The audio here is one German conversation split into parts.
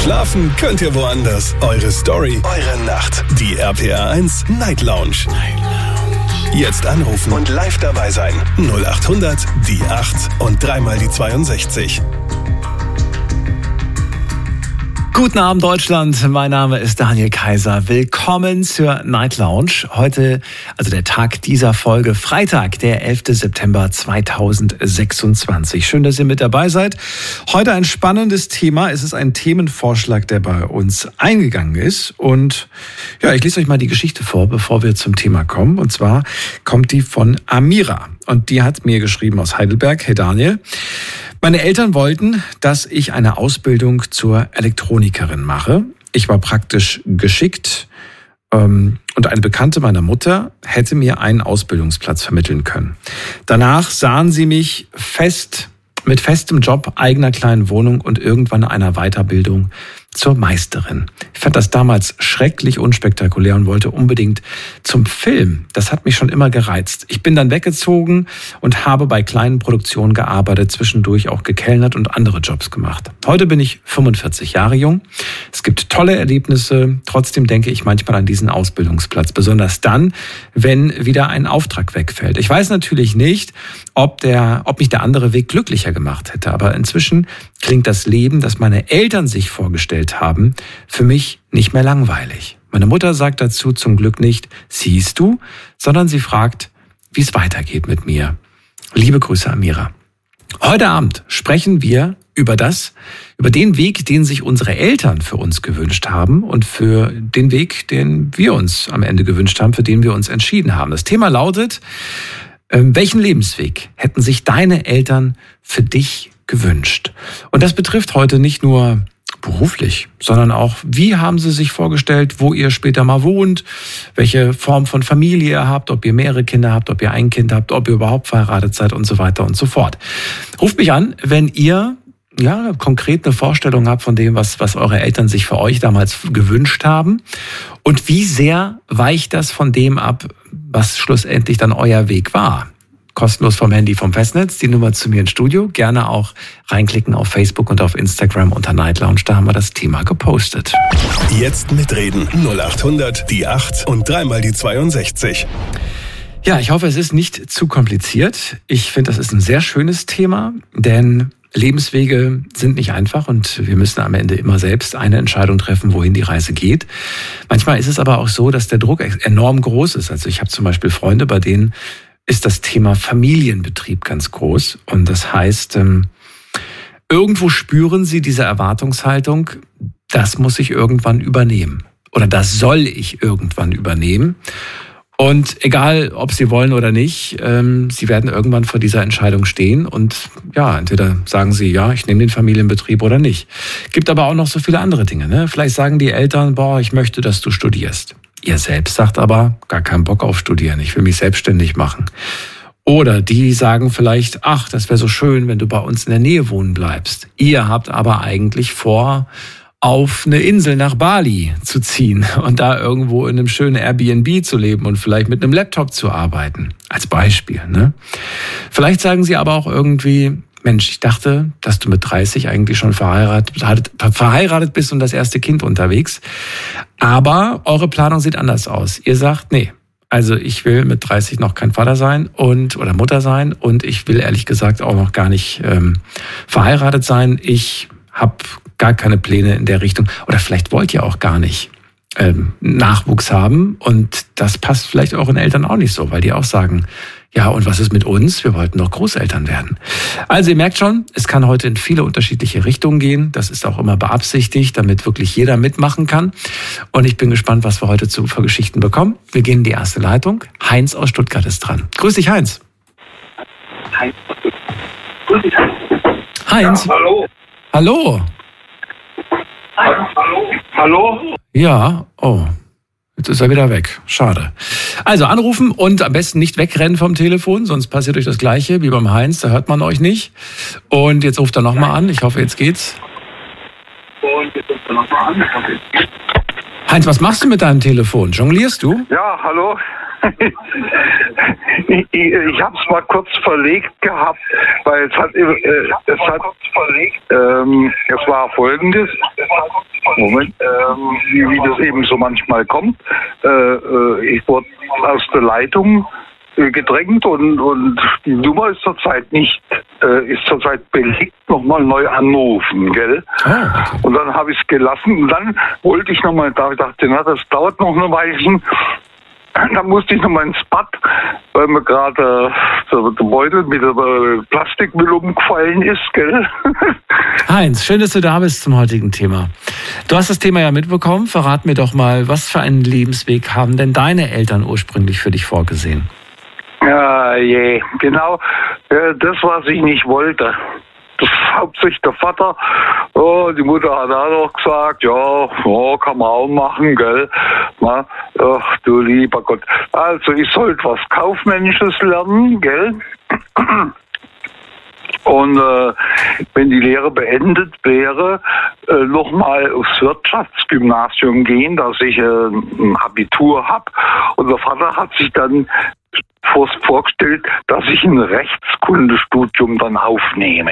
Schlafen könnt ihr woanders. Eure Story, eure Nacht. Die RPR 1 Night Lounge. Jetzt anrufen und live dabei sein. 0800 die 8 und dreimal die 62. Guten Abend Deutschland, mein Name ist Daniel Kaiser. Willkommen zur Night Lounge. Heute, also der Tag dieser Folge, Freitag, der 11. September 2026. Schön, dass ihr mit dabei seid. Heute ein spannendes Thema. Es ist ein Themenvorschlag, der bei uns eingegangen ist. Und ja, ich lese euch mal die Geschichte vor, bevor wir zum Thema kommen. Und zwar kommt die von Amira. Und die hat mir geschrieben aus Heidelberg. Hey Daniel. Meine Eltern wollten, dass ich eine Ausbildung zur Elektronikerin mache. Ich war praktisch geschickt und eine Bekannte meiner Mutter hätte mir einen Ausbildungsplatz vermitteln können. Danach sahen sie mich mit festem Job, eigener kleinen Wohnung und irgendwann einer Weiterbildung zur Meisterin. Ich fand das damals schrecklich unspektakulär und wollte unbedingt zum Film. Das hat mich schon immer gereizt. Ich bin dann weggezogen und habe bei kleinen Produktionen gearbeitet, zwischendurch auch gekellnert und andere Jobs gemacht. Heute bin ich 45 Jahre jung. Es gibt tolle Erlebnisse. Trotzdem denke ich manchmal an diesen Ausbildungsplatz, besonders dann, wenn wieder ein Auftrag wegfällt. Ich weiß natürlich nicht, ob mich der andere Weg glücklicher gemacht hätte, aber inzwischen klingt das Leben, das meine Eltern sich vorgestellt haben, für mich nicht mehr langweilig. Meine Mutter sagt dazu zum Glück nicht, siehst du, sondern sie fragt, wie es weitergeht mit mir. Liebe Grüße, Amira. Heute Abend sprechen wir über den Weg, den sich unsere Eltern für uns gewünscht haben und für den Weg, den wir uns am Ende gewünscht haben, für den wir uns entschieden haben. Das Thema lautet, welchen Lebensweg hätten sich deine Eltern für dich gewünscht? Und das betrifft heute nicht nur beruflich, sondern auch, wie haben sie sich vorgestellt, wo ihr später mal wohnt, welche Form von Familie ihr habt, ob ihr mehrere Kinder habt, ob ihr ein Kind habt, ob ihr überhaupt verheiratet seid und so weiter und so fort. Ruft mich an, wenn ihr konkret eine Vorstellung habt von dem, was eure Eltern sich für euch damals gewünscht haben und wie sehr weicht das von dem ab, was schlussendlich dann euer Weg war. Kostenlos vom Handy, vom Festnetz, die Nummer zu mir ins Studio. Gerne auch reinklicken auf Facebook und auf Instagram unter Night Lounge, da haben wir das Thema gepostet. Jetzt mitreden, 0800 die 8 und dreimal die 62. Ja, ich hoffe, es ist nicht zu kompliziert. Ich finde, das ist ein sehr schönes Thema, denn Lebenswege sind nicht einfach und wir müssen am Ende immer selbst eine Entscheidung treffen, wohin die Reise geht. Manchmal ist es aber auch so, dass der Druck enorm groß ist. Also ich habe zum Beispiel Freunde, bei denen ist das Thema Familienbetrieb ganz groß. Und das heißt, irgendwo spüren sie diese Erwartungshaltung, das muss ich irgendwann übernehmen. Oder das soll ich irgendwann übernehmen. Und egal, ob sie wollen oder nicht, sie werden irgendwann vor dieser Entscheidung stehen. Und ja, entweder sagen sie, ja, ich nehme den Familienbetrieb oder nicht. Gibt aber auch noch so viele andere Dinge, ne? Vielleicht sagen die Eltern, ich möchte, dass du studierst. Ihr selbst sagt aber, gar keinen Bock auf Studieren, ich will mich selbstständig machen. Oder die sagen vielleicht, ach, das wäre so schön, wenn du bei uns in der Nähe wohnen bleibst. Ihr habt aber eigentlich vor, auf eine Insel nach Bali zu ziehen und da irgendwo in einem schönen Airbnb zu leben und vielleicht mit einem Laptop zu arbeiten. Als Beispiel, ne? Vielleicht sagen sie aber auch irgendwie, Mensch, ich dachte, dass du mit 30 eigentlich schon verheiratet bist und das erste Kind unterwegs. Aber eure Planung sieht anders aus. Ihr sagt, nee, also ich will mit 30 noch kein Vater sein oder Mutter sein und ich will ehrlich gesagt auch noch gar nicht verheiratet sein. Ich habe gar keine Pläne in der Richtung. Oder vielleicht wollt ihr auch gar nicht Nachwuchs haben und das passt vielleicht euren Eltern auch nicht so, weil die auch sagen, ja, und was ist mit uns? Wir wollten doch Großeltern werden. Also ihr merkt schon, es kann heute in viele unterschiedliche Richtungen gehen. Das ist auch immer beabsichtigt, damit wirklich jeder mitmachen kann. Und ich bin gespannt, was wir heute für Geschichten bekommen. Wir gehen in die erste Leitung. Heinz aus Stuttgart ist dran. Grüß dich, Heinz. Heinz. Ja, hallo. Hallo. Hallo? Ja, jetzt ist er wieder weg. Schade. Also anrufen und am besten nicht wegrennen vom Telefon, sonst passiert euch das Gleiche wie beim Heinz, da hört man euch nicht. Und jetzt ruft er nochmal an. Ich hoffe, jetzt geht's. Heinz, was machst du mit deinem Telefon? Jonglierst du? Ja, hallo. Ich habe es mal kurz verlegt gehabt, weil es war Folgendes. Moment, wie das eben so manchmal kommt. Ich wurde aus der Leitung gedrängt und die Nummer ist zurzeit nicht, ist zurzeit belegt, nochmal neu anrufen, gell? Ah, okay. Und dann habe ich es gelassen und dann wollte ich nochmal, da ich dachte, na, das dauert noch eine Weile. Dann musste ich nochmal ins Bad, weil mir gerade der Beutel mit der Plastikmüll umgefallen ist, gell? Heinz, schön, dass du da bist zum heutigen Thema. Du hast das Thema ja mitbekommen. Verrat mir doch mal, was für einen Lebensweg haben denn deine Eltern ursprünglich für dich vorgesehen? Ja, genau das, was ich nicht wollte. Das hauptsächlich der Vater. Oh, die Mutter hat auch noch gesagt, ja, kann man auch machen, gell. Na, ach du lieber Gott. Also ich sollte was Kaufmännisches lernen, gell. Und wenn die Lehre beendet wäre, nochmal aufs Wirtschaftsgymnasium gehen, dass ich ein Abitur habe. Und der Vater hat sich dann vorgestellt, dass ich ein Rechtskundestudium dann aufnehme.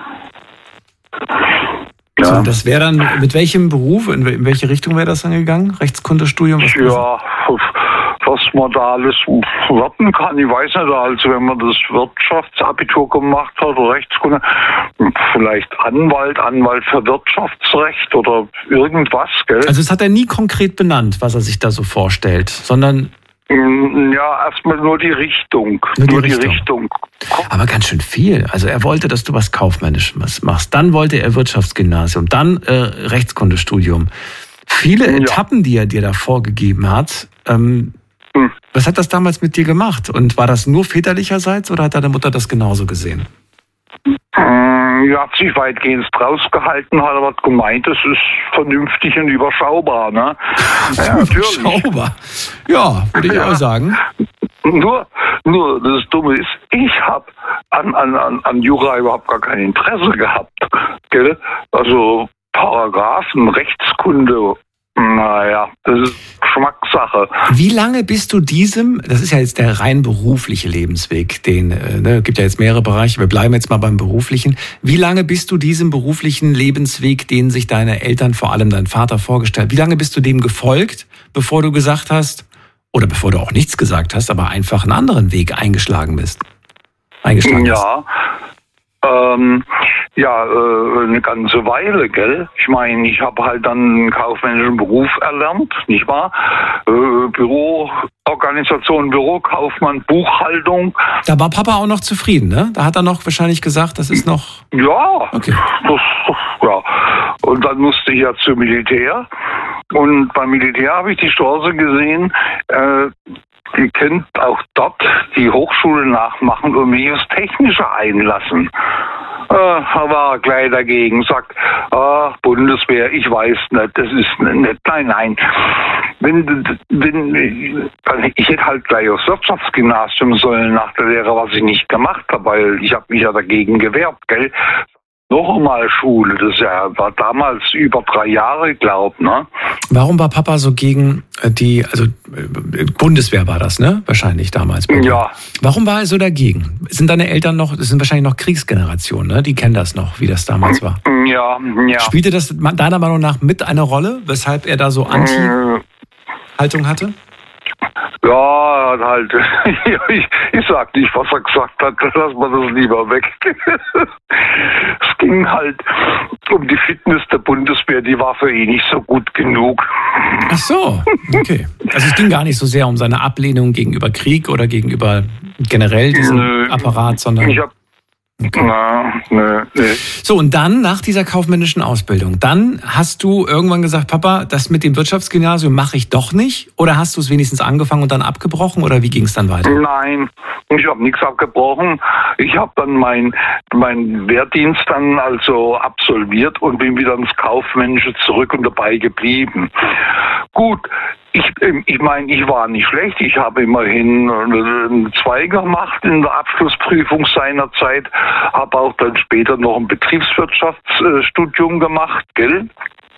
Ja. So, das wäre dann, mit welchem Beruf, in welche Richtung wäre das dann gegangen? Rechtskundestudium? Ja, was man da alles werden kann, ich weiß nicht, also wenn man das Wirtschaftsabitur gemacht hat, Rechtskunde, vielleicht Anwalt für Wirtschaftsrecht oder irgendwas, gell? Also das hat er nie konkret benannt, was er sich da so vorstellt, sondern... Ja, erstmal nur die Richtung. Nur die Richtung. Aber ganz schön viel. Also er wollte, dass du was Kaufmännisches machst. Dann wollte er Wirtschaftsgymnasium, dann Rechtskundestudium. Viele Etappen, die er dir da vorgegeben hat. Was hat das damals mit dir gemacht? Und war das nur väterlicherseits oder hat deine Mutter das genauso gesehen? Die hat sich weitgehend rausgehalten, hat aber gemeint, es ist vernünftig und überschaubar, ne? Ja, natürlich. Überschaubar? Ja, würde ich auch sagen. Nur das Dumme ist, ich habe an Jura überhaupt gar kein Interesse gehabt, gell? Also Paragraphen, Rechtskunde, naja, das ist Geschmackssache. Wie lange bist du diesem, das ist ja jetzt der rein berufliche Lebensweg, gibt ja jetzt mehrere Bereiche, wir bleiben jetzt mal beim beruflichen. Wie lange bist du diesem beruflichen Lebensweg, den sich deine Eltern, vor allem dein Vater vorgestellt, wie lange bist du dem gefolgt, bevor du gesagt hast, oder bevor du auch nichts gesagt hast, aber einfach einen anderen Weg eingeschlagen hast? Eine ganze Weile, gell? Ich meine, ich habe halt dann einen kaufmännischen Beruf erlernt, nicht wahr? Büroorganisation, Bürokaufmann, Buchhaltung. Da war Papa auch noch zufrieden, ne? Da hat er noch wahrscheinlich gesagt, das ist noch... Ja, okay. Ja. Und dann musste ich ja zum Militär. Und beim Militär habe ich die Chance gesehen, ihr könnt auch dort die Hochschule nachmachen und mich aufs Technische einlassen. Er war gleich dagegen, sagt, Bundeswehr, ich weiß nicht, das ist nicht, nein. Ich hätte halt gleich aufs Wirtschaftsgymnasium sollen nach der Lehre, was ich nicht gemacht habe, weil ich habe mich ja dagegen gewehrt, gell. Noch einmal Schule, das war damals über 3 Jahre, ne? Warum war Papa so gegen Bundeswehr war das, ne? Wahrscheinlich damals. Ja. Warum war er so dagegen? Sind deine Eltern das sind wahrscheinlich noch Kriegsgenerationen, ne? Die kennen das noch, wie das damals war. Ja. Spielte das deiner Meinung nach mit eine Rolle, weshalb er da so Anti-Haltung hatte? Ja, halt, ich sag nicht, was er gesagt hat, lass mal das lieber weg. Es ging halt um die Fitness der Bundeswehr, die war für ihn nicht so gut genug. Ach so, okay. Also es ging gar nicht so sehr um seine Ablehnung gegenüber Krieg oder gegenüber generell diesem Apparat, sondern... Okay. Nö. So, und dann, nach dieser kaufmännischen Ausbildung, dann hast du irgendwann gesagt, Papa, das mit dem Wirtschaftsgymnasium mache ich doch nicht? Oder hast du es wenigstens angefangen und dann abgebrochen? Oder wie ging es dann weiter? Nein, ich habe nichts abgebrochen. Ich habe dann mein Wehrdienst dann also absolviert und bin wieder ins Kaufmännische zurück und dabei geblieben. Gut, ich meine, ich war nicht schlecht. Ich habe immerhin 2 gemacht in der Abschlussprüfung seinerzeit. Habe auch dann später noch ein Betriebswirtschaftsstudium gemacht, gell?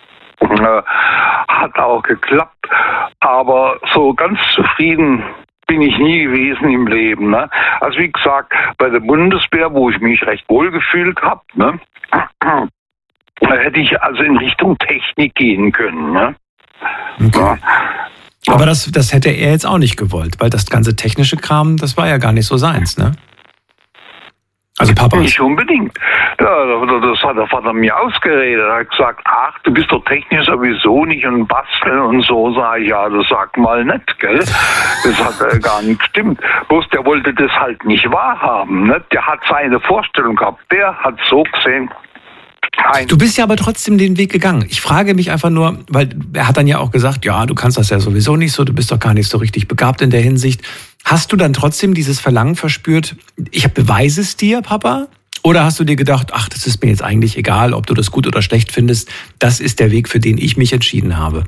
Hat auch geklappt. Aber so ganz zufrieden bin ich nie gewesen im Leben, ne? Also wie gesagt, bei der Bundeswehr, wo ich mich recht wohl gefühlt habe, ne? Da hätte ich also in Richtung Technik gehen können. Ne? Okay. Ja. Aber das hätte er jetzt auch nicht gewollt, weil das ganze technische Kram, das war ja gar nicht so seins, ne? Also Papa. Nicht unbedingt. Ja, das hat der Vater mir ausgeredet. Er hat gesagt, ach, du bist doch technisch sowieso nicht und basteln und so. Sag ich, ja, das sag mal nicht, gell? Das hat gar nicht gestimmt. Bloß der wollte das halt nicht wahrhaben, ne? Der hat seine Vorstellung gehabt. Der hat so gesehen. Du bist ja aber trotzdem den Weg gegangen. Ich frage mich einfach nur, weil er hat dann ja auch gesagt, ja, du kannst das ja sowieso nicht so, du bist doch gar nicht so richtig begabt in der Hinsicht. Hast du dann trotzdem dieses Verlangen verspürt, ich beweise es dir, Papa? Oder hast du dir gedacht, ach, das ist mir jetzt eigentlich egal, ob du das gut oder schlecht findest, das ist der Weg, für den ich mich entschieden habe?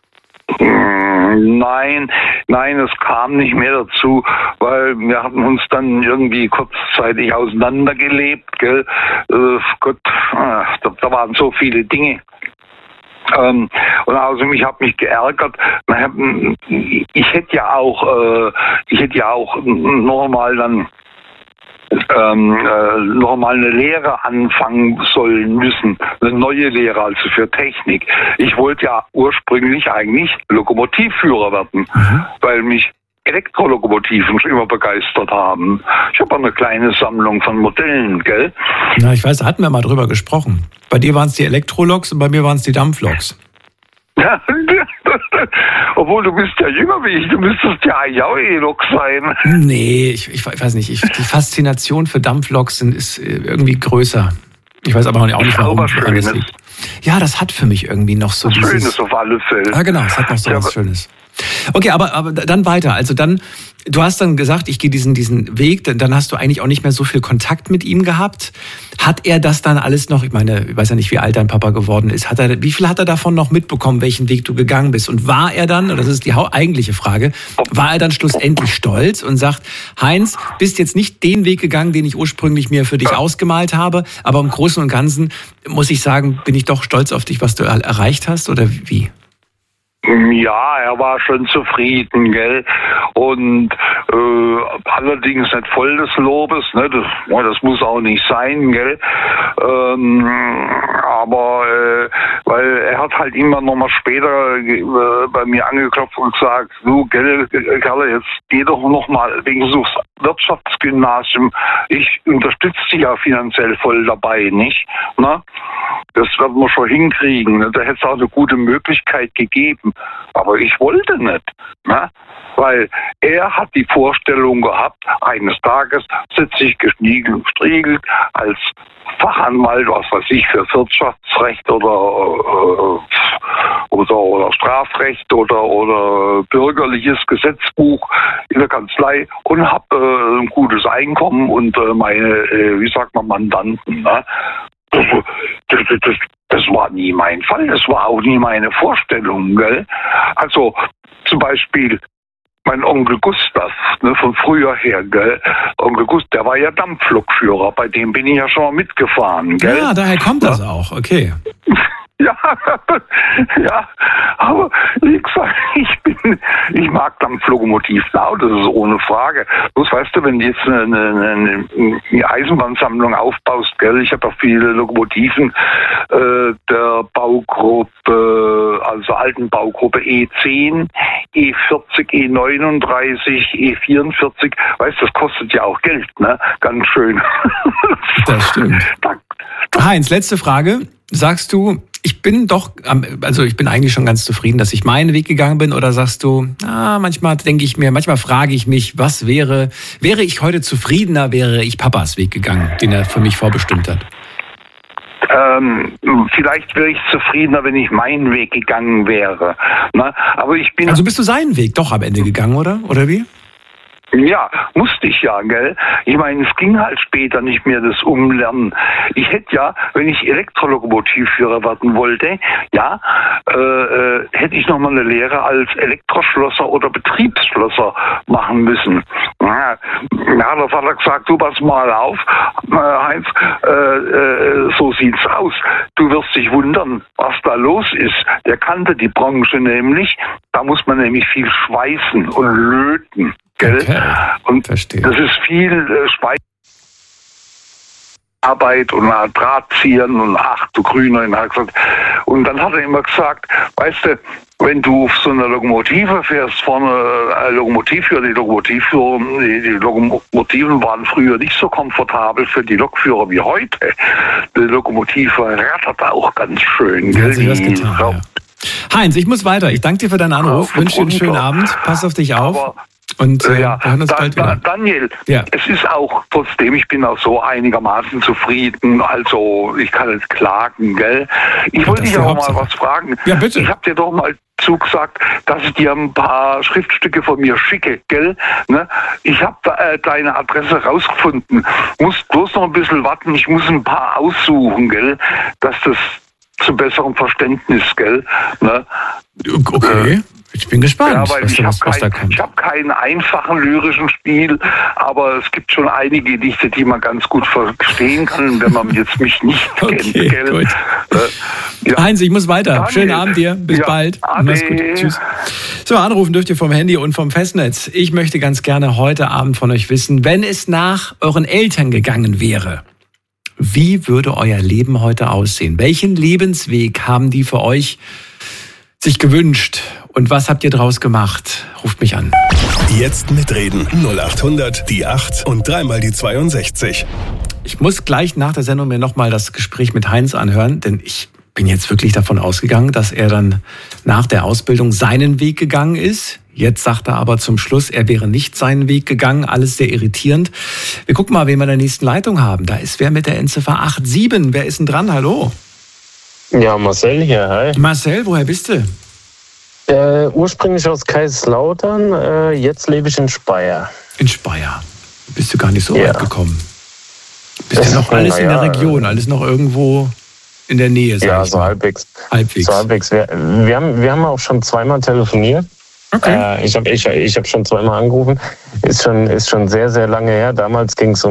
Nein, es kam nicht mehr dazu, weil wir hatten uns dann irgendwie kurzzeitig auseinandergelebt, gell? Gott, da waren so viele Dinge. Und außerdem, ich habe mich geärgert. Ich hätte ja auch nochmal eine Lehre anfangen sollen müssen, eine neue Lehre, also für Technik. Ich wollte ja ursprünglich eigentlich Lokomotivführer werden, weil mich Elektrolokomotiven schon immer begeistert haben. Ich habe eine kleine Sammlung von Modellen, gell? Na, ich weiß, da hatten wir mal drüber gesprochen. Bei dir waren es die Elektroloks und bei mir waren es die Dampfloks. Obwohl, du bist ja jünger wie ich, du müsstest ja eigentlich auch E-Lok sein. Nee, ich weiß nicht, die Faszination für Dampfloks ist irgendwie größer. Ich weiß aber auch nicht warum. Das liegt. Ja, das hat für mich irgendwie noch so dieses... Schönes auf alle Fälle. Ja, genau, es hat noch so was Schönes. Okay, aber dann weiter. Also dann, du hast dann gesagt, ich gehe diesen Weg, dann hast du eigentlich auch nicht mehr so viel Kontakt mit ihm gehabt. Hat er das dann alles noch, ich meine, ich weiß ja nicht, wie alt dein Papa geworden ist, wie viel hat er davon noch mitbekommen, welchen Weg du gegangen bist? Und war er dann, und das ist die eigentliche Frage, war er dann schlussendlich stolz und sagt, Heinz, bist jetzt nicht den Weg gegangen, den ich ursprünglich mir für dich ausgemalt habe, aber im Großen und Ganzen muss ich sagen, bin ich doch stolz auf dich, was du erreicht hast, oder wie? Ja, er war schon zufrieden, gell? Und allerdings nicht voll des Lobes, ne? Das muss auch nicht sein, gell? Aber weil er hat halt immer noch mal später bei mir angeklopft und gesagt, du, gell, Kerle, jetzt geh doch noch mal wegen so Wirtschaftsgymnasium. Ich unterstütze dich ja finanziell voll dabei, nicht? Ne? Das werden wir schon hinkriegen. Ne? Da hätte es auch eine gute Möglichkeit gegeben. Aber ich wollte nicht. Ne? Weil er hat die Vorstellung gehabt, eines Tages sitze ich gestriegelt als Fachanwalt, was weiß ich, für Wirtschaftsrecht oder Strafrecht oder bürgerliches Gesetzbuch in der Kanzlei und habe ein gutes Einkommen und meine, Mandanten. Ne? Das war nie mein Fall, das war auch nie meine Vorstellung, gell? Also zum Beispiel mein Onkel Gustav, ne, von früher her, gell? Onkel Gustav, der war ja Dampflokführer, bei dem bin ich ja schon mal mitgefahren, gell? Ja, daher kommt das auch, okay. Ja, aber wie gesagt, ich mag Dampflokomotiven, das ist ohne Frage. Bloß weißt du, wenn du jetzt eine Eisenbahnsammlung aufbaust, gell, ich habe auch viele Lokomotiven der Baugruppe, also alten Baugruppe E10, E40, E39, E44, weißt du, das kostet ja auch Geld, ne? Ganz schön. Das stimmt. Heinz, letzte Frage. Sagst du, ich bin eigentlich schon ganz zufrieden, dass ich meinen Weg gegangen bin, oder sagst du, manchmal frage ich mich, was wäre ich heute zufriedener, wäre ich Papas Weg gegangen, den er für mich vorbestimmt hat? Vielleicht wäre ich zufriedener, wenn ich meinen Weg gegangen wäre. Na, aber ich bin... Also bist du seinen Weg doch am Ende gegangen, oder? Oder wie? Ja, musste ich ja, gell? Ich meine, es ging halt später nicht mehr das Umlernen. Ich hätte ja, wenn ich Elektrolokomotivführer werden wollte, ja, hätte ich nochmal eine Lehre als Elektroschlosser oder Betriebsschlosser machen müssen. Ja, der Vater hat gesagt, du pass mal auf, Heinz, so sieht's aus. Du wirst dich wundern, was da los ist. Der kannte die Branche nämlich, da muss man nämlich viel schweißen und löten. Okay. Und verstehe. Das ist viel Schweiß. Arbeit und Drahtziehern und ach du Grüner. Und dann hat er immer gesagt, weißt du, wenn du auf so einer Lokomotive fährst, vorne Lokomotivführer, die Lokomotiven waren früher nicht so komfortabel für die Lokführer wie heute. Die Lokomotive rattert auch ganz schön. Gell? Sie das getan, ja. Heinz, ich muss weiter. Ich danke dir für deinen Anruf. Wünsche dir einen schönen Abend. Pass auf dich auf. Und wir hören uns bald wieder. Daniel, es ist auch trotzdem, ich bin auch so einigermaßen zufrieden, also ich kann jetzt klagen, gell? Ich wollte dich auch mal was fragen. Ja, bitte. Ich habe dir doch mal zugesagt, dass ich dir ein paar Schriftstücke von mir schicke, gell? Ne? Ich habe deine Adresse rausgefunden. Muss bloß noch ein bisschen warten, ich muss ein paar aussuchen, gell? Dass das zu besserem Verständnis, gell? Ne? Okay. Ich bin gespannt, ja, weil ich habe keinen einfachen lyrischen Stil, aber es gibt schon einige Gedichte, die man ganz gut verstehen kann, wenn man jetzt mich nicht kennt. Gell? Gut. Heinz, ich muss weiter. Daniel. Schönen Abend dir. Bis bald. Mach's gut. Tschüss. So, anrufen dürft ihr vom Handy und vom Festnetz. Ich möchte ganz gerne heute Abend von euch wissen, wenn es nach euren Eltern gegangen wäre, wie würde euer Leben heute aussehen? Welchen Lebensweg haben die für euch sich gewünscht? Und was habt ihr draus gemacht? Ruft mich an. Jetzt mitreden. 0800 die 8 und dreimal die 62. Ich muss gleich nach der Sendung mir nochmal das Gespräch mit Heinz anhören, denn ich bin jetzt wirklich davon ausgegangen, dass er dann nach der Ausbildung seinen Weg gegangen ist. Jetzt sagt er aber zum Schluss, er wäre nicht seinen Weg gegangen. Alles sehr irritierend. Wir gucken mal, wen wir in der nächsten Leitung haben. Da ist wer mit der Endziffer 87. Wer ist denn dran? Hallo? Ja, Marcel hier. Hi. Marcel, woher bist du? Ursprünglich aus Kaiserslautern, jetzt lebe ich in Speyer. In Speyer. Bist du gar nicht so weit gekommen? Bist ja noch alles in der Region, alles noch irgendwo in der Nähe? Ja, so halbwegs. So halbwegs. Wir haben auch schon zweimal telefoniert. Okay. Ich hab schon zweimal angerufen. Ist schon sehr, sehr lange her. Damals ging es um